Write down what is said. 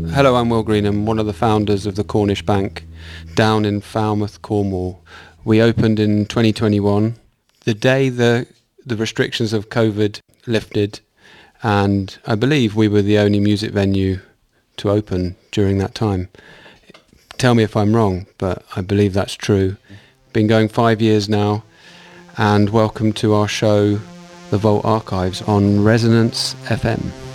Hello, I'm Will Green. I'm one of the founders of the Cornish Bank down in Falmouth, Cornwall. We opened in 2021, the day the restrictions of COVID lifted, and I believe we were the only music venue to open during that time. Tell me if I'm wrong, but I believe that's true. Been going 5 years now, and welcome to our show, The Vault Archives, on Resonance FM.